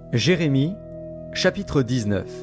Jérémie, chapitre 19.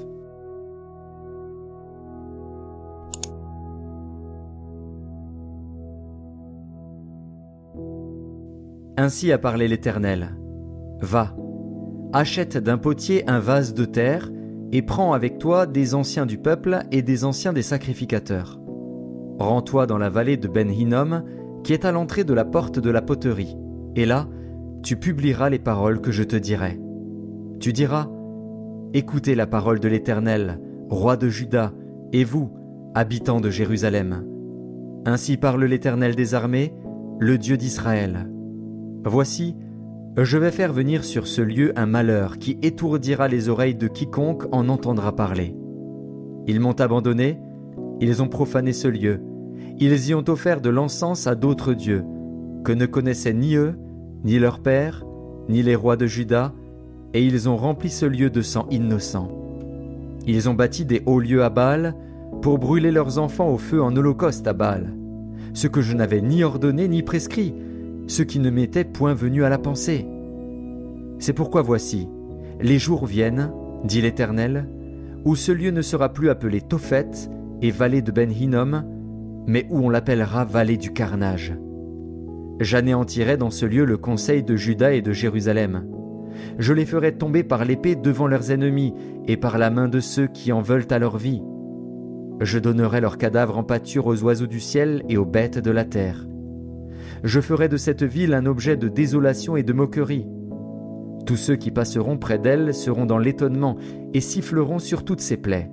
Ainsi a parlé l'Éternel. Va, achète d'un potier un vase de terre, et prends avec toi des anciens du peuple et des anciens des sacrificateurs. Rends-toi dans la vallée de Ben Hinnom, qui est à l'entrée de la porte de la poterie, et là, tu publieras les paroles que je te dirai. Tu diras, écoutez la parole de l'Éternel, roi de Juda, et vous, habitants de Jérusalem. Ainsi parle l'Éternel des armées, le Dieu d'Israël. Voici, je vais faire venir sur ce lieu un malheur qui étourdira les oreilles de quiconque en entendra parler. Ils m'ont abandonné, ils ont profané ce lieu, ils y ont offert de l'encens à d'autres dieux, que ne connaissaient ni eux, ni leurs pères, ni les rois de Juda, et ils ont rempli ce lieu de sang innocent. Ils ont bâti des hauts lieux à Baal, pour brûler leurs enfants au feu en holocauste à Baal, ce que je n'avais ni ordonné ni prescrit, ce qui ne m'était point venu à la pensée. C'est pourquoi voici, les jours viennent, dit l'Éternel, où ce lieu ne sera plus appelé Tophet et vallée de Ben Hinnom, mais où on l'appellera vallée du carnage. J'anéantirai dans ce lieu le conseil de Juda et de Jérusalem. Je les ferai tomber par l'épée devant leurs ennemis et par la main de ceux qui en veulent à leur vie. Je donnerai leurs cadavres en pâture aux oiseaux du ciel et aux bêtes de la terre. Je ferai de cette ville un objet de désolation et de moquerie. Tous ceux qui passeront près d'elle seront dans l'étonnement et siffleront sur toutes ses plaies.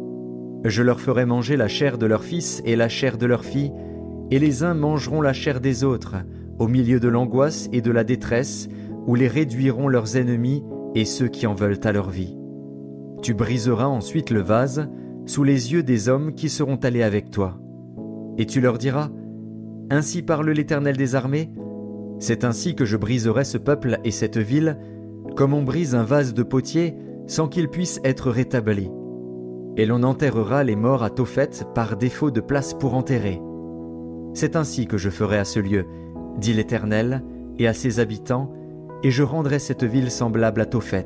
Je leur ferai manger la chair de leurs fils et la chair de leurs filles, et les uns mangeront la chair des autres, au milieu de l'angoisse et de la détresse, où les réduiront leurs ennemis et ceux qui en veulent à leur vie. Tu briseras ensuite le vase sous les yeux des hommes qui seront allés avec toi. Et tu leur diras, « Ainsi parle l'Éternel des armées, c'est ainsi que je briserai ce peuple et cette ville, comme on brise un vase de potier sans qu'il puisse être rétabli. Et l'on enterrera les morts à Tophet par défaut de place pour enterrer. C'est ainsi que je ferai à ce lieu, dit l'Éternel, et à ses habitants, et je rendrai cette ville semblable à Tophet.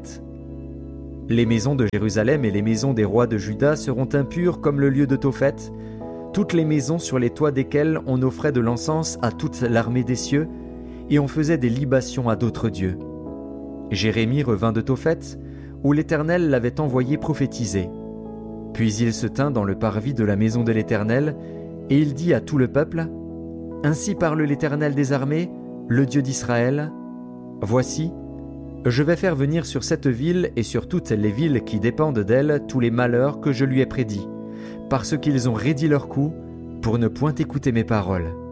Les maisons de Jérusalem et les maisons des rois de Juda seront impures comme le lieu de Tophet, toutes les maisons sur les toits desquelles on offrait de l'encens à toute l'armée des cieux, et on faisait des libations à d'autres dieux. Jérémie revint de Tophet, où l'Éternel l'avait envoyé prophétiser. Puis il se tint dans le parvis de la maison de l'Éternel, et il dit à tout le peuple, « Ainsi parle l'Éternel des armées, le Dieu d'Israël. Voici, je vais faire venir sur cette ville et sur toutes les villes qui dépendent d'elle tous les malheurs que je lui ai prédits, parce qu'ils ont raidi leur cou pour ne point écouter mes paroles.